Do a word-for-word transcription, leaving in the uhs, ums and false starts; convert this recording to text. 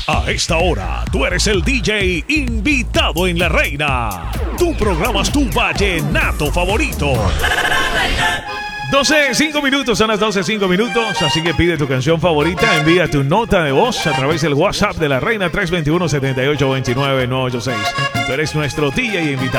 A esta hora, tú eres el D J invitado en La Reina. Tú programas tu vallenato favorito. doce, cinco minutos, son las doce, cinco minutos. Así que pide tu canción favorita, envía tu nota de voz a través del WhatsApp de La Reina tres dos uno, siete ocho dos nueve, nueve ocho seis. Tú eres nuestro D J invitado.